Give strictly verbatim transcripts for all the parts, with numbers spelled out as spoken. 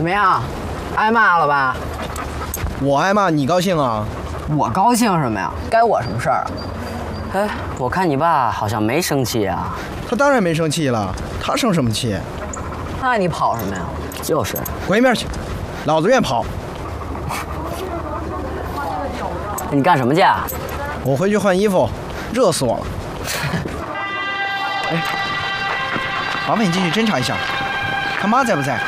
怎么样？挨骂了吧？ 我挨骂你高兴啊？ 我高兴什么呀？该我什么事儿啊？ 哎，我看你爸好像没生气啊。 他当然没生气了，他生什么气？ 那你跑什么呀？ 就是， 滚一边去！老子愿跑。 你干什么去啊？ 我回去换衣服，热死我了。哎，麻烦你进去侦查一下，他妈在不在？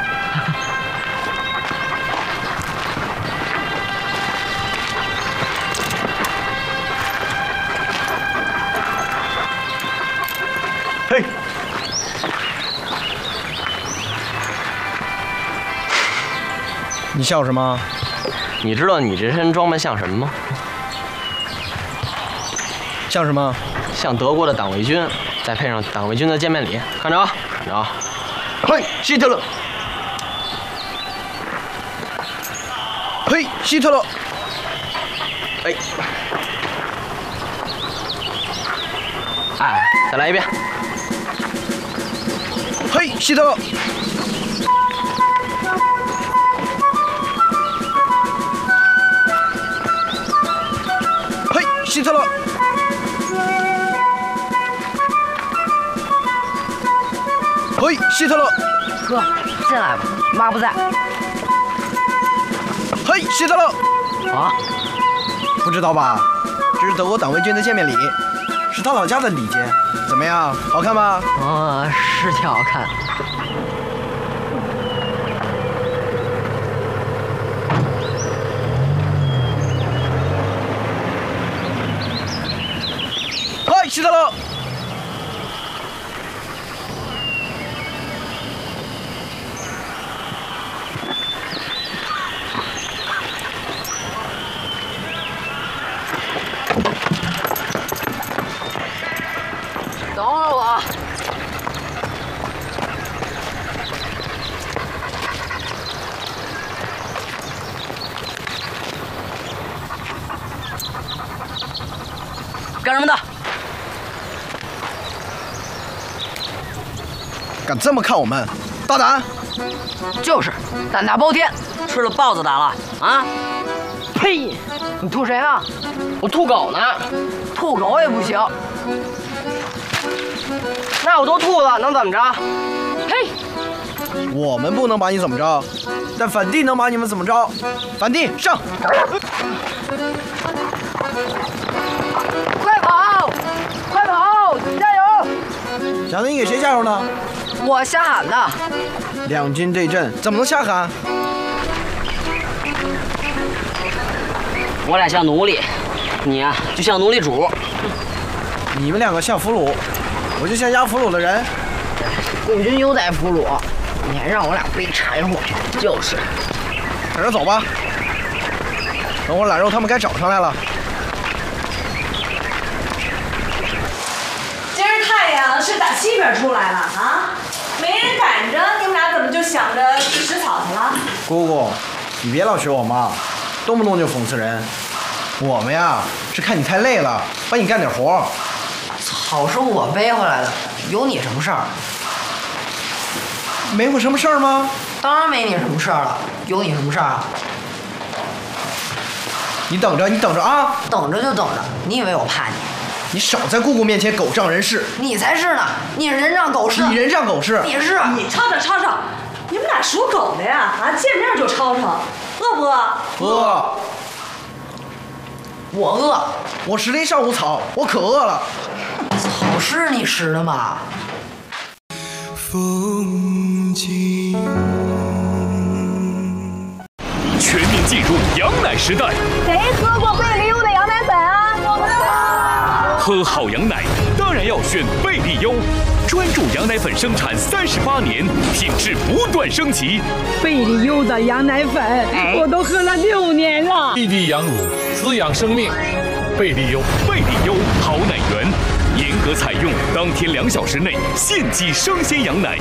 嘿， 你笑什么？ 你知道你这身装扮像什么吗？ 像什么？ 像德国的党卫军，再配上党卫军的见面礼。看着啊，看着啊！嘿，希特勒！ 嘿，希特勒！ 哎，哎，再来一遍。 嘿，希特勒！嘿，希特勒！嘿，希特勒！ 哥，进来吧，妈不在。 嘿，希特勒！ 啊， 不知道吧？这是德国党卫军的见面礼，是他老家的礼节。怎么样，好看吧？ 啊，是挺好看。 嘿，希特勒！ 等会儿我。 干什么的？ 敢这么看我们，大胆！ 就是胆大包天。 吃了豹子胆了啊？ 呸！你吐谁呢？ 我吐狗呢。 吐狗也不行。 那我都吐了，能怎么着？ 嘿， 我们不能把你怎么着，但反帝能把你们怎么着？反帝上！ 快跑！快跑！加油！ 想着你给谁加油呢？ 我瞎喊的。 两军对阵，怎么能瞎喊？ 我俩像奴隶，你呀、啊、就像奴隶主。 你们两个像俘虏，我就像押俘虏的人。 共军优待俘虏，你还让我俩背柴火。 就是。 赶着走吧，等会儿懒肉他们该找上来了。 今儿太阳是打西边出来了啊，没人赶着，你们俩怎么就想着去食草去了？ 姑姑，你别老学我妈，动不动就讽刺人。我们呀是看你太累了，帮你干点活。 草是我背回来的，有你什么事儿？ 没我什么事儿吗？ 当然没你什么事儿了，有你什么事儿啊？ 你等着，你等着啊！ 等着就等着，你以为我怕你？ 你少在姑姑面前狗仗人势。 你才是呢，你人仗狗势。 你人仗狗势。 你是。 你吵吵吵吵，你们俩属狗的呀？啊，见面就吵吵，饿不饿？ 饿。 我饿。 我拾了一上午草，我可饿了。 草是你拾的吗？ 风景。 全面进入羊奶时代。 谁喝过贝利优的羊奶粉啊？我们喝好羊奶当然要选贝利优，专注羊奶粉生产三十八年，品质不断升级。 贝利优的羊奶粉，我都喝了六年了。 滴滴羊乳，滋养生命。贝利优， 贝利优好奶源，严格采用当天两小时内现挤生鲜羊奶，